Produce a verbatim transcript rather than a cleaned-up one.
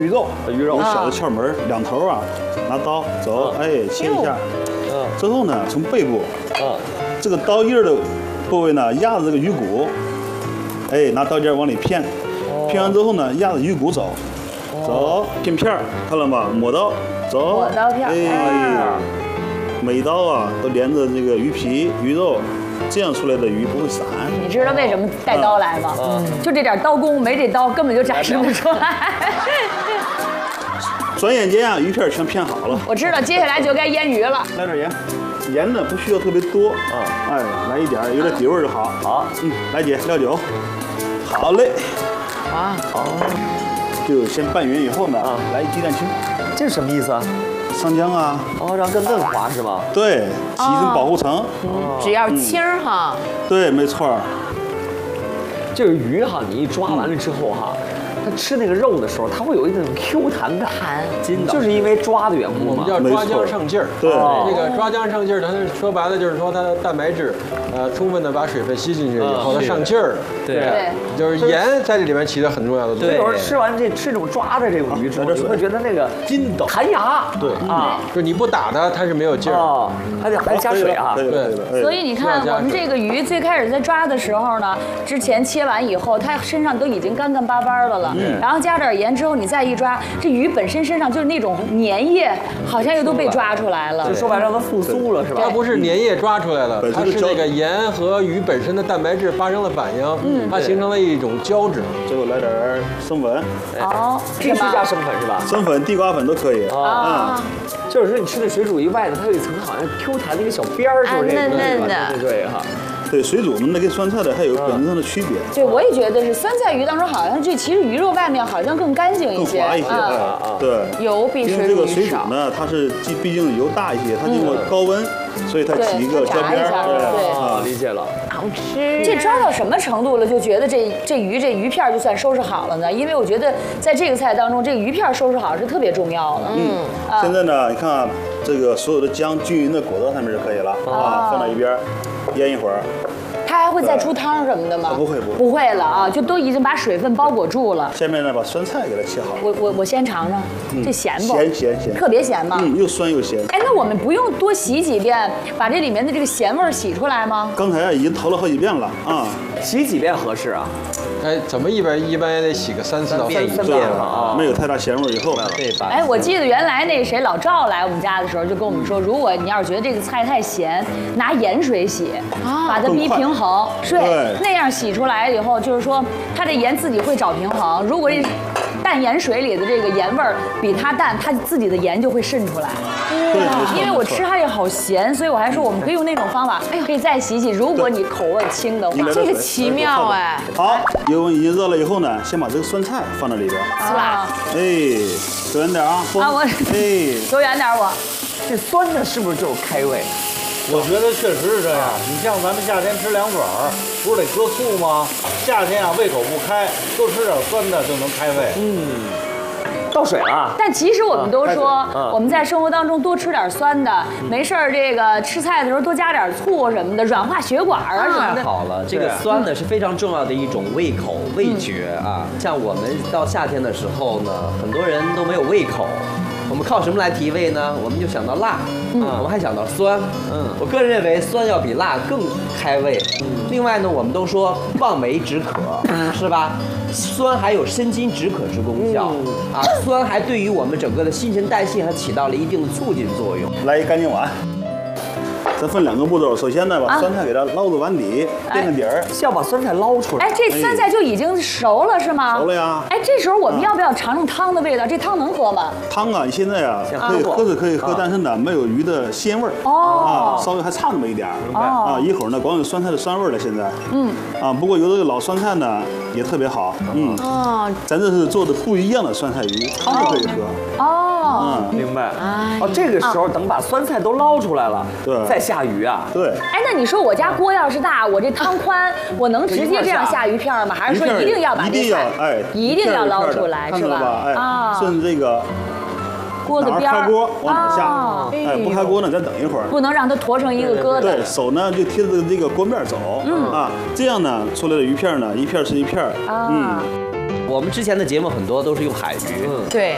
鱼肉， 鱼肉有小的窍门，两头啊，拿刀走，哎，切一下。嗯。之后呢，从背部，啊，这个刀叶的部位呢，压着这个鱼骨，哎，拿刀尖往里片，片完之后呢，压着鱼骨走，走，片片儿，看了吗？抹刀，走。 抹刀片。 哎。每刀啊都连着这个鱼皮、鱼肉，这样出来的鱼不会散。 你知道为什么带刀来吗？嗯，就这点刀工，没这刀根本就展示不出来。 转眼间啊，鱼片全片好了。 我知道，接下来就该腌鱼了。 来点盐，盐呢不需要特别多啊，哎，来一点，有点底味就好。好，嗯，来姐料酒。好嘞。啊，好。就先拌匀以后呢，啊，来鸡蛋清。 这是什么意思啊？ 上浆啊！ 哦，让更嫩滑是吗？ 对，起一层保护层。 只要清儿哈。 对，没错。 这个鱼哈，你一抓完了之后哈，它吃那个肉的时候，它会有一种 Q 弹感，筋道，就是因为抓的缘故嘛。 叫抓浆上劲儿。 对， 这个抓浆上劲儿，它说白了就是说它的蛋白质，呃，充分的把水分吸进去以后，它上劲儿。 对， 就是盐在这里面起到很重要的作用。 有时候吃完这吃这种抓的这种鱼之后，你会觉得那个筋道、弹牙。 对啊，就是你不打它，它是没有劲儿。 还得还加水啊。 对。 所以你看，我们这个鱼最开始在抓的时候呢，之前切完以后，它身上都已经干干巴巴的了。嗯。然后加点盐之后，你再一抓，这鱼本身身上就是那种粘液，好像又都被抓出来了。 就说白了，让它复苏了是吧？ 它不是粘液抓出来了，它是那个盐和鱼本身的蛋白质发生了反应，嗯，它形成了一种胶质。 最后来点生粉。 哦， 必须加生粉是吧？ 生粉、地瓜粉都可以。啊。 就是说你吃那水煮鱼外头，它有一层好像 Q 弹的一个小边儿，就是这个。 嫩嫩的。 对对哈。 对，水煮呢跟酸菜的还有本质上的区别。 对，我也觉得是酸菜鱼当中好像这其实鱼肉外面好像更干净一些， 更滑一些。啊，对。 油比水煮鱼少。 因为这个水煮呢，它是既毕竟油大一些，它经过高温，所以它起一个焦边儿。 对啊，理解了。 好吃。 这抓到什么程度了，就觉得这这鱼这鱼片就算收拾好了呢？因为我觉得在这个菜当中，这个鱼片收拾好是特别重要的。 嗯。现在呢，你看这个所有的姜均匀的裹到上面就可以了啊，放到一边腌一会儿。 它还会再出汤什么的吗？ 不会不会不会了啊，就都已经把水分包裹住了。 下面呢，把酸菜给它切好。 我我我先尝尝，这咸不？ 咸咸咸， 特别咸吗？ 嗯，又酸又咸。 哎，那我们不用多洗几遍，把这里面的这个咸味洗出来吗？ 刚才已经投了好几遍了啊， 洗几遍合适啊？ 哎，怎么一般一般也得洗个三四到遍三遍啊， 没有太大咸味以后。 哎，我记得原来那谁老赵来我们家的时候就跟我们说，如果你要是觉得这个菜太咸，拿盐水洗，把它逼平衡。对。那样洗出来以后，就是说它这盐自己会找平衡。如果这淡盐水里的这个盐味儿比它淡，它自己的盐就会渗出来。 对， 因为我吃它这好咸，所以我还说我们可以用那种方法，可以再洗洗。如果你口味轻的话， 这个奇妙哎。 好，油温已经热了以后呢，先把这个酸菜放到里边。 是吧？ 哎，走远点啊！ 啊，我哎， 走远点我。 这酸的是不是就是开胃？ 我觉得确实是这样。你像咱们夏天吃凉爽儿，不是得搁醋吗？夏天啊，胃口不开，多吃点酸的就能开胃。 嗯，倒水了。 但其实我们都说，我们在生活当中多吃点酸的，没事儿这个吃菜的时候多加点醋什么的，软化血管啊什么的。 太好了，这个酸呢是非常重要的一种胃口、味觉啊。像我们到夏天的时候呢，很多人都没有胃口。我们靠什么来提味呢？我们就想到辣，嗯，我们还想到酸，嗯，我个人认为酸要比辣更开胃。嗯，另外呢，我们都说望梅止渴，是吧？酸还有生津止渴之功效，啊，酸还对于我们整个的新陈代谢还起到了一定的促进作用。 来一干净碗。咱分两个步骤，首先呢，把酸菜给它捞到碗底，垫个底儿。 是要把酸菜捞出来。 哎，这酸菜就已经熟了是吗？ 熟了呀。 哎，这时候我们要不要尝尝汤的味道？这汤能喝吗？ 汤啊，你现在啊可以喝是可以喝，但是呢没有鱼的鲜味儿。哦。啊，稍微还差那么一点儿。啊，一会儿呢光有酸菜的酸味儿了，现在。嗯。啊，不过有这个老酸菜呢也特别好。嗯。哦。咱这是做的不一样的酸菜鱼，汤就可以喝。 哦。 嗯，明白。哦，这个时候等把酸菜都捞出来了， 对， 再下鱼啊。 对。 哎，那你说我家锅要是大，我这汤宽，我能直接这样下鱼片吗？还是说一定要把一定要哎， 一定要捞出来，是吧？ 哎，啊，顺这个锅的边儿， 开锅往哪下？哎，不开锅呢，再等一会儿， 不能让它坨成一个疙瘩。 对，手呢就贴着这个锅面走，嗯啊，这样呢出来的鱼片呢，一片是一片，嗯。 我们之前的节目很多都是用海鱼， 对，